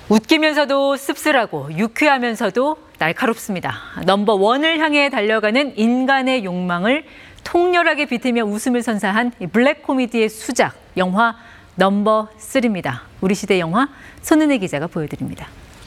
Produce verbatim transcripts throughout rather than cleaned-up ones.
웃기면서도 씁쓸하고 유쾌하면서도 날카롭습니다. 넘버 원을 향해 달려가는 인간의 욕망을 통렬하게 비틀며 웃음을 선사한 블랙 코미디의 수작, 영화 넘버 쓰리입니다. 우리 시대 영화 손은혜 기자가 보여드립니다.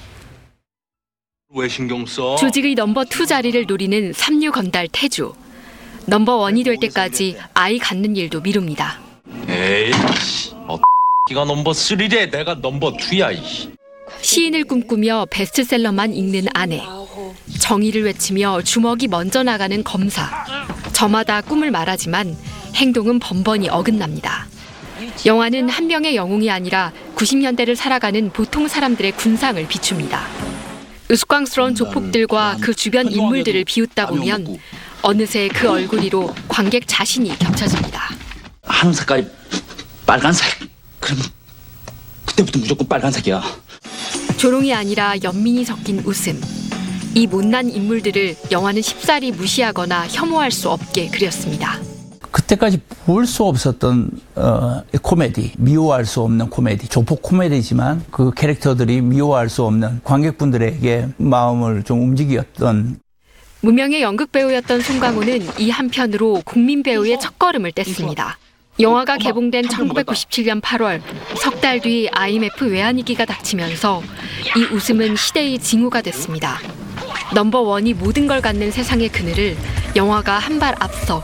왜 신경 써? 조직의 넘버 투 자리를 노리는 삼류 건달 태주. 넘버 원이 될 때까지 아이 갖는 일도 미룹니다. 에이, 어, 네가 넘버 쓰리래, 내가 넘버 투야. 이. 시인을 꿈꾸며 베스트셀러만 읽는 아내. 정의를 외치며 주먹이 먼저 나가는 검사. 저마다 꿈을 말하지만 행동은 번번이 어긋납니다. 영화는 한 명의 영웅이 아니라 구십 년대를 살아가는 보통 사람들의 군상을 비춥니다. 우스꽝스러운 조폭들과 그 주변 인물들을 비웃다 보면 어느새 그 얼굴 위로 관객 자신이 겹쳐집니다. 하늘 색깔이 빨간색. 그러면 그때부터 무조건 빨간색이야. 조롱이 아니라 연민이 섞인 웃음. 이 못난 인물들을 영화는 쉽사리 무시하거나 혐오할 수 없게 그렸습니다. 그때까지 볼 수 없었던 어, 코미디, 미워할 수 없는 코미디, 조폭 코미디지만 그 캐릭터들이 미워할 수 없는 관객분들에게 마음을 좀 움직였던. 무명의 연극 배우였던 송강호는 이 한편으로 국민 배우의 첫걸음을 뗐습니다. 영화가 개봉된 천구백구십칠 년 팔월, 석 달 뒤 아이엠에프 외환위기가 닥치면서 이 웃음은 시대의 징후가 됐습니다. 넘버 원이 모든 걸 갖는 세상의 그늘을 영화가 한 발 앞서